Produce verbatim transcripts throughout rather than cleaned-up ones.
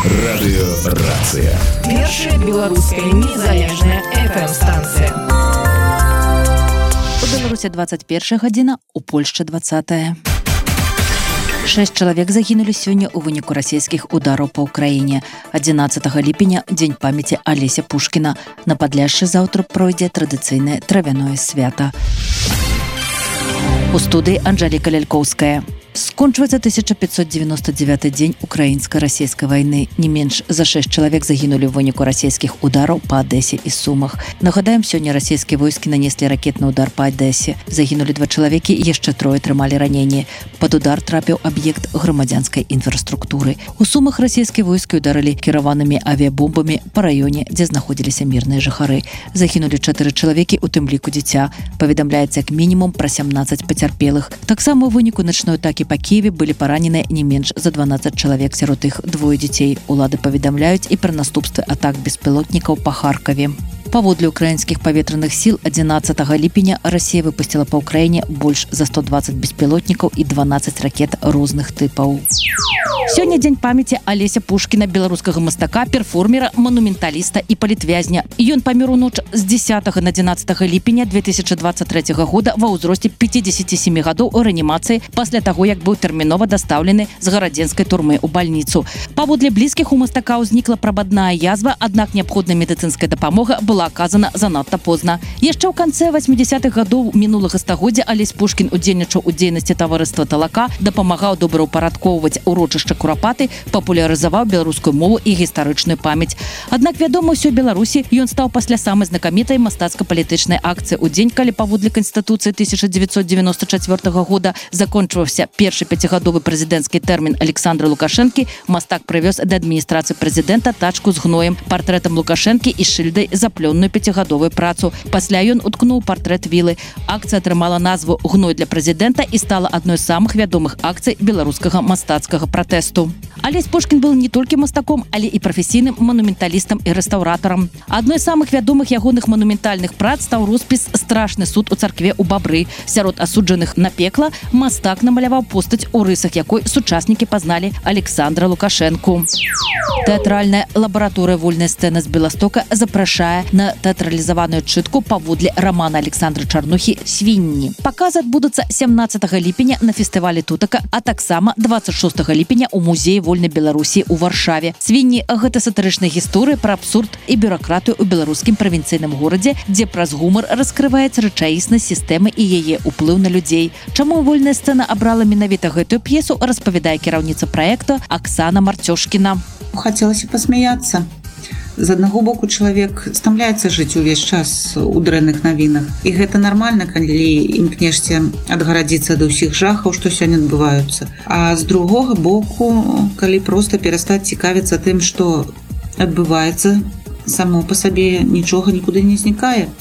Радыёрацыя. Першая беларуская незалежная эф эм-станцыя. У Беларусі двадцать першая гадзіна, у Польшчы двадцатая. Шэсць чалавек загінулі сёння ў выніку расійскіх удараў па ўкраіне. адзінаццатага ліпеня дзень памяці Алеся Пушкіна. На Падляшшы заўтра пройдзе традыцыйнае травяное свята. У студыі Анжэліка Лялькоўская. Скончваецца тысяча пятьсот девяносто девяты дзень украінска-расійскай вайны. Не менш за шэсць чалавек загінулі ў выніку расійскіх удараў па Адэсе і Сумах. Нагадаем, сёння расійскія войскі нанеслі ракетны удар па Адэсе. Загінулі два чалавекі, яшчэ трое трымалі раненні. Пад удар трапіў аб'ект грамадзянскай інфраструктуры. У Сумах расійскія войскі ударылі кіраванымі авіябомбамі па раёне, дзе знаходзіліся мірныя жыхары. Загінулі чатыры чалавекі, у тым ліку дзіця. Паведамляецца як мінімум пра сямнаццаць пацярпелых. Таксама ў выніку начной атакі па Киеве былі паранены не менш за дванаццаць чалавек, сярод іх двое дзяцей. Улады паведамляюць і пра наступствы атак беспілотнікаў па Харкаве. Паводле украінскіх паветраных сіл адзінаццатага ліпеня Расія выпусціла па ўкраіне больш за сто двадцать беспілотнікаў і дванаццаць ракет розных тыпаў. Сёння дзень памяці Алеся Пушкіна, беларускага мастака, перформера, манументаліста і палітвязня. Ён памёр у ноч з дзесятага на адзінаццатага ліпеня две тысячи двадцать третьего года ва ўзросце пятидесяти семи гадоў у рэанімацыі пасля таго, як быў тэрмінова дастаўлены з гарадзенскай турмы ў бальніцу. Паводле блізкіх у мастака ўзнікла прабадная язва, аднак неабходная медыцынская дапамога была аказана занадта позна. Яшчэ ў канцы восьмидесятых гадоў мінулага стагоддзя Алесь Пушкін удзельнічаў у дзейнасці таварыства Талака, дапамагаў добраўпарадкоўваць урочышча Курапаты, папулярызаваў беларускую мову і гістарычную памяць. Аднак вядома ўсёй Беларусі ён стаў пасля самай знакамітай мастацка-палітычнай акцыі ў дзень, калі паводле Канстытуцыі тысяча девятьсот девяносто четвёртого года закончваўся першы пяцігадовы прэзідэнцкі тэрмін Александра Лукашэнкі, мастак прывёз да адміністрацыі прэзідэнта тачку з гноем, партрэтам Лукашэнкі і шыльдай заплённую пяцігадовую працу. Пасля ён уткнуў партрэт вілы. Акцыя атрымала назву «Гной для прэзідэнта» і стала адной з самых вядомых акцый беларускага мастацкага пратэсту. Алесь Пушкін быў не толькі мастаком, але і прафесійным манументалістам і рэстаўратарам. Адной з самых вядомых ягоных манументальных прац стаў роспіс «Страшны суд у царкве ў Бабры». Сярод асуджаных на пекла мастак намаляваў постаць, у рысах якой сучаснікі пазналі Александра Лукашэнку. Тэатральная лабараторыя «Вольная сцэна» з Беластока запрашае на тэатралізаваную чытку паводле рамана Александры Чарнухі «Свінні». Паказы адбудуцца сямнаццатага ліпеня на фестывалі Тутака, а таксама двадцать шостого ліпеня ў музеі Вольнай Беларусі ў Варшаве. «Свінні» – гэта сатырычная гісторыя пра абсурд і бюракратыю ў беларускім правінцыйным горадзе, дзе праз гумар раскрываецца рэчаіснасць сістэмы і яе ўплыў на людзей. Чаму «Вольная сцэна» абрала менавіта гэтую п'есу, распавядае кіраўніца праекта Аксана Марцёшкіна. Хацелася пасмяяцца. З аднаго боку чалавек стамляецца жыць увесь час у дрэнных навінах. І гэта нармальна, калі імкнешся адгарадзіцца ад усіх жахаў, што сёння адбываюцца. А з другога боку, калі проста перастаць цікавіцца тым, што адбываецца, само па сабе нічога нікуды не знікае.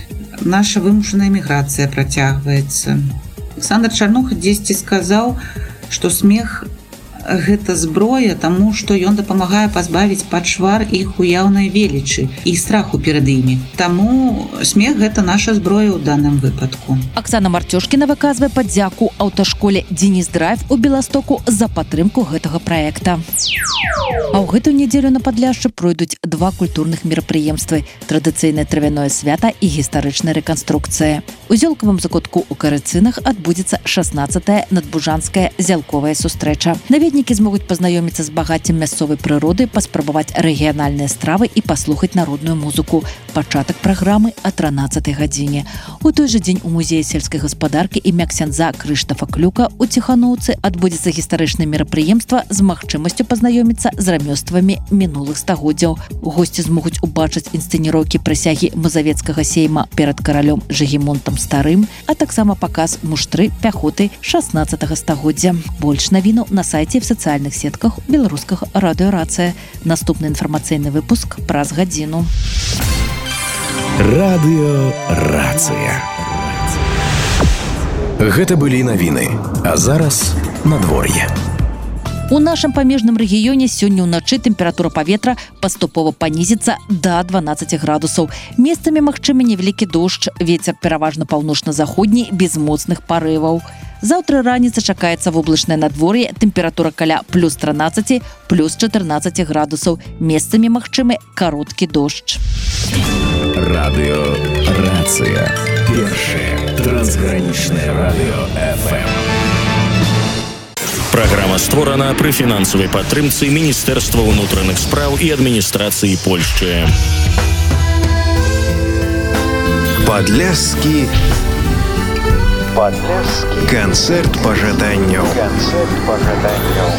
Наша вымушаная міграцыя працягваецца. Александр Чарнуха дзесьці сказаў, што смех гэта зброя, таму што ён дапамагае пазбавіць пачвар іх уяўнай велічы і страху перад імі. Таму смех гэта наша зброя ў данным выпадку. Аксана Марцёшкіна выказвае падзяку аўташколе «Дзеніс Драйв» у Беластоку за падтрымку гэтага праекта. А ў гэтую нядзелю на Падляшшы пройдуць два культурных мерапрыемствы – традыцыйнае травяное свята і гістарычная рэканструкцыя. У зёлкавым закутку ў Карыцынах адбудзецца шаснаццатая надбужанская зялковая сустрэча. Наведнікі змогуць пазнаёміцца з багаццем мясцовай прыроды, паспрабаваць рэгіянальныя стравы і паслухаць народную музыку. Пачатак праграмы о трынаццатай гадзіне. У той жа дзень у музеі сельскай гаспадаркі імя ксяндза Крыштафа Клюка у Ціханоўцы адбудзецца гістарычнае мерапрыемства з магчымасцю пазнаёміцца з рамёствамі мінулых стагоддзяў. Госці змогуць убачыць інсцэніроўкі прысягі мазавецкага сейма перад каралём Жагімонтам Старым, а таксама паказ муштры пяхоты шаснаццатага стагоддзя. Больш навінаў на сайце в сацыяльных сетках беларускага радыёрацыя. Наступны інфармацыйны выпуск праз гадзіну. Радыёрацыя. Гэта былі навіны, а зараз надвор'е. У нашым памежным рэгіёне сёння ўначы тэмпература паветра паступова панізіцца да дванаццаці градусаў. Месцамі магчымы невялікі дождж, вецер пераважна паўночна-заходні без моцных парываў. Заўтра раніца чакаецца воблачнае надвор'е, тэмпература каля плюс тринадцать, плюс четырнадцать градусаў. Месцамі магчымы кароткі дождж. Радыё «Рацыя». Першае трансгранічнае радыё эф эм. Праграма створана пры фінансавай падтрымцы Міністэрства ўнутраных спраў і адміністрацыі Польшчы. Падляшскі Падляшскі канцэрт пажаданняў. Канцэрт пажаданняў.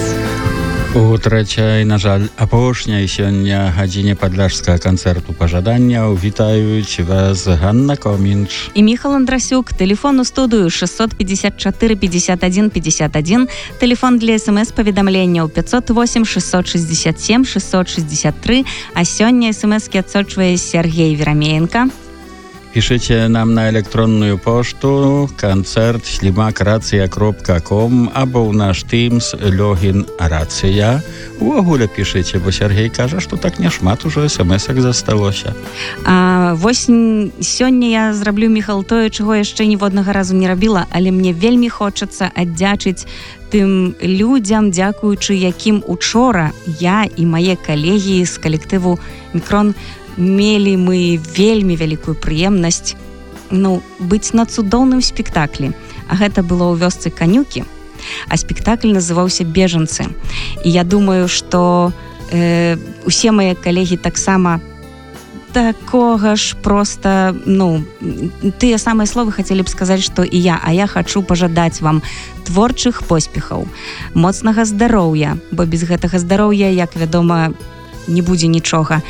У трэцяй, на жаль, апошняй сёння гадзіне падляшскага канцэрту пажаданняў вітаюць вас Ганна Комінч і Міхал Андрасюк. Тэлефон у студыю шестьсот пятьдесят четыре пятьдесят один пятьдесят один, тэлефон для смс-паведамленняў пятьсот восемь шестьсот шестьдесят семь шестьсот шестьдесят три, а сёння смс-кі адсочвае Сергей Верамеенко. Пішыце нам на электронную пошту канцэрт слімак рацыя кропка ком або ў наш Teams логін рацыя. Увогуле пішыце, бо Сергей кажа, што так няшмат ужо смс-ак засталося. А вось сёння я зраблю, Міхал, тое, чаго яшчэ ніводнага разу не рабіла, але мне вельмі хочацца аддзячыць тым людзям, дзякуючы якім учора я і мае калегі з калектыву «Мікрон» мелі мы вельмі вялікую прыемнасць ну, быць на цудоўным спектаклі. А гэта было ў вёсцы Канюкі, а спектакль называўся «Бежанцы». І я думаю, што э, усе мае калегі таксама такога ж проста, ну, тыя самыя словы хацелі б сказаць, што і я, а я хачу пажадаць вам творчых поспехаў, моцнага здароўя, бо без гэтага здароўя, як вядома, не будзе нічога.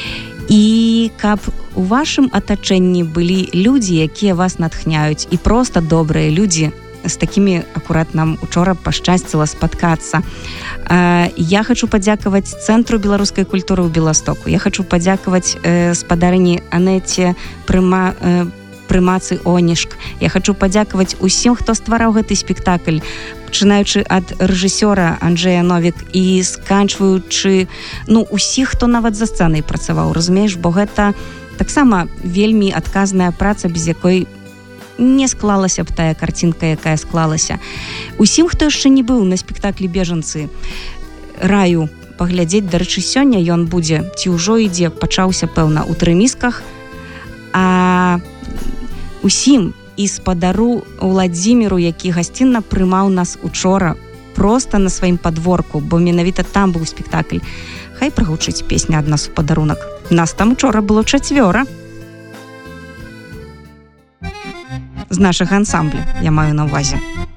І каб у вашым атачэнні былі людзі, якія вас натхняюць, і проста добрыя людзі, з такімі акурат нам учора пашчасціла спаткацца. Я хачу падзякаваць Цэнтру беларускай культуры ў Беластоку. Я хачу падзякаваць спадарыні Анеце Прыма, Прымацы Онішк. Я хачу падзякаваць усім, хто ствараў гэты спектакль, пачынаючы ад рэжысёра Анджэя Новік і сканчваючы, ну, усіх, хто нават за сцэнай працаваў, разумееш, бо гэта таксама вельмі адказная праца, без якой не склалася б тая карцінка, якая склалася. Усім, хто яшчэ не быў на спектаклі «Бежанцы», раю паглядзець. Дарэчы, сёння ён будзе, ці ўжо ідзе, пачаўся, пэўна, у Трымісках. А усім і спадару Владзіміру, які гасцінна прымаў нас учора проста на сваім падворку, бо менавіта там быў спектакль. Хай прагучыць песня ад нас у падарунак. Нас там учора было чацвёра. З нашага ансамбля, я маю на ўвазе.